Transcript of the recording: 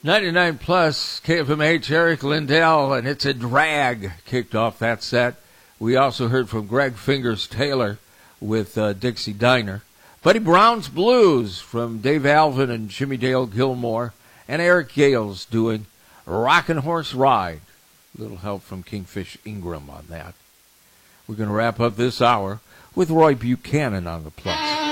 99 plus KFMH, Eric Lindell, and It's a Drag kicked off that set. We also heard from Greg Fingers Taylor with Dixie Diner. Buddy Brown's Blues from Dave Alvin and Jimmy Dale Gilmore, and Eric Gales doing Rockin' Horse Ride. A little help from Kingfish Ingram on that. We're going to wrap up this hour with Roy Buchanan on the plus.